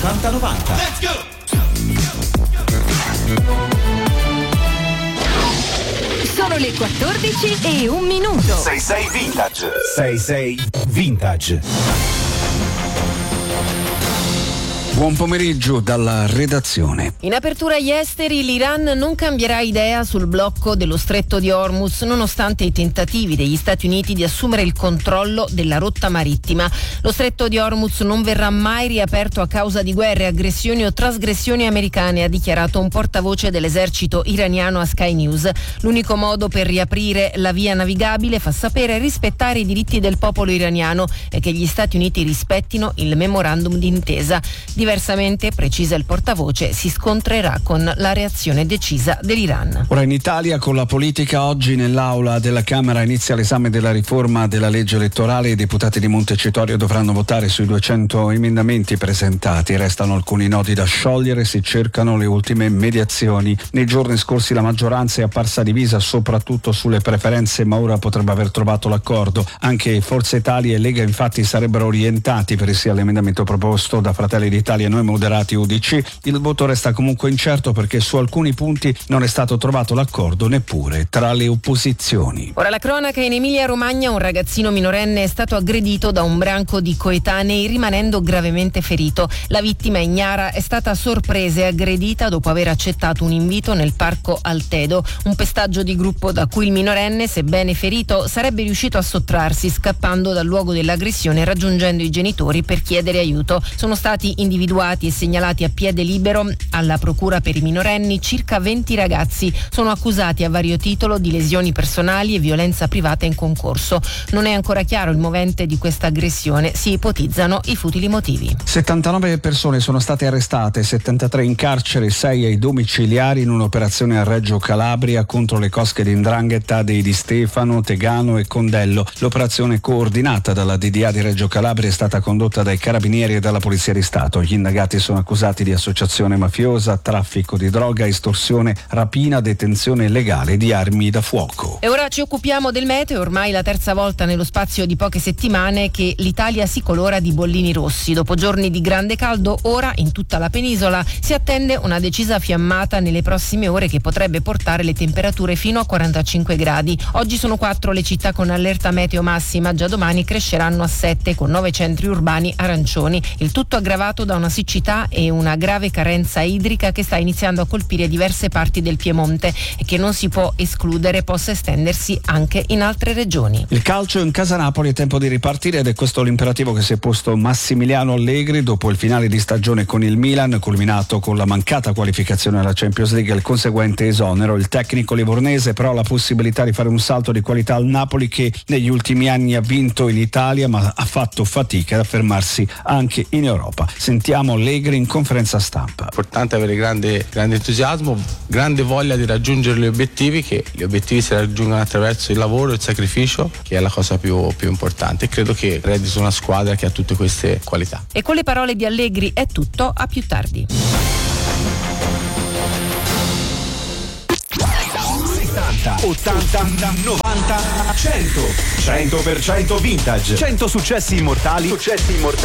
80-90. Let's go! Sono le 14:01. 66 Vintage. 66 Vintage. Buon pomeriggio dalla redazione. In apertura agli esteri, l'Iran non cambierà idea sul blocco dello stretto di Hormuz, nonostante i tentativi degli Stati Uniti di assumere il controllo della rotta marittima. Lo stretto di Hormuz non verrà mai riaperto a causa di guerre, aggressioni o trasgressioni americane, ha dichiarato un portavoce dell'esercito iraniano a Sky News. L'unico modo per riaprire la via navigabile, fa sapere, è rispettare i diritti del popolo iraniano e che gli Stati Uniti rispettino il memorandum d'intesa. Diversamente, precisa il portavoce, si scontrerà con la reazione decisa dell'Iran. Ora in Italia, con la politica, oggi nell'aula della Camera inizia l'esame della riforma della legge elettorale. I deputati di Montecitorio dovranno votare sui 200 emendamenti presentati. Restano alcuni nodi da sciogliere, si cercano le ultime mediazioni. Nei giorni scorsi la maggioranza è apparsa divisa soprattutto sulle preferenze, ma ora potrebbe aver trovato l'accordo. Anche Forza Italia e Lega infatti sarebbero orientati per il sì all'emendamento proposto da Fratelli d'Italia e Noi Moderati UDC. Il voto resta comunque incerto perché su alcuni punti non è stato trovato l'accordo neppure tra le opposizioni. Ora la cronaca: in Emilia-Romagna un ragazzino minorenne è stato aggredito da un branco di coetanei, rimanendo gravemente ferito. La vittima, ignara, è stata sorpresa e aggredita dopo aver accettato un invito nel parco Altedo, un pestaggio di gruppo da cui il minorenne, sebbene ferito, sarebbe riuscito a sottrarsi, scappando dal luogo dell'aggressione e raggiungendo i genitori per chiedere aiuto. Sono stati individuati e segnalati a piede libero alla procura per i minorenni circa 20 ragazzi. Sono accusati a vario titolo di lesioni personali e violenza privata in concorso. Non è ancora chiaro il movente di questa aggressione, si ipotizzano i futili motivi. 79 persone sono state arrestate, 73 in carcere, 6 ai domiciliari in un'operazione a Reggio Calabria contro le cosche di 'ndrangheta dei Di Stefano, Tegano e Condello. L'operazione, coordinata dalla DDA di Reggio Calabria, è stata condotta dai Carabinieri e dalla Polizia di Stato. Gli indagati sono accusati di associazione mafiosa, traffico di droga, estorsione, rapina, detenzione illegale di armi da fuoco. E ora ci occupiamo del meteo. Ormai la terza volta nello spazio di poche settimane che l'Italia si colora di bollini rossi. Dopo giorni di grande caldo, ora in tutta la penisola si attende una decisa fiammata nelle prossime ore che potrebbe portare le temperature fino a 45 gradi. Oggi sono 4 le città con allerta meteo massima, già domani cresceranno a 7 con 9 centri urbani arancioni. Il tutto aggravato da una siccità e una grave carenza idrica che sta iniziando a colpire diverse parti del Piemonte e che non si può escludere possa estendersi anche in altre regioni. Il calcio in casa Napoli, è tempo di ripartire ed è questo l'imperativo che si è posto Massimiliano Allegri dopo il finale di stagione con il Milan, culminato con la mancata qualificazione alla Champions League e il conseguente esonero. Il tecnico livornese però ha la possibilità di fare un salto di qualità al Napoli, che negli ultimi anni ha vinto in Italia ma ha fatto fatica ad affermarsi anche in Europa. Sentiamo Allegri in conferenza stampa. È importante avere grande entusiasmo, grande voglia di raggiungere gli obiettivi, che gli obiettivi si raggiungono attraverso il lavoro e il sacrificio, che è la cosa più importante. Credo che Red sia una squadra che ha tutte queste qualità. E con le parole di Allegri è tutto, a più tardi. 70, 80, 90, 100. 100% vintage. 100 successi immortali